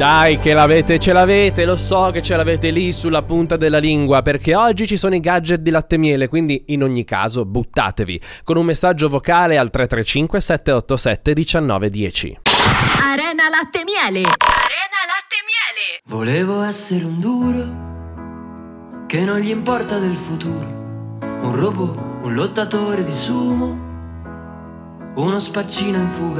Dai che ce l'avete, lo so che ce l'avete lì sulla punta della lingua, perché oggi ci sono i gadget di latte e miele, quindi in ogni caso buttatevi con un messaggio vocale al 335 787 1910. Arena Latte e Miele. Arena Latte e Miele. Volevo essere un duro che non gli importa del futuro, un robot, un lottatore di sumo, uno spaccino in fuga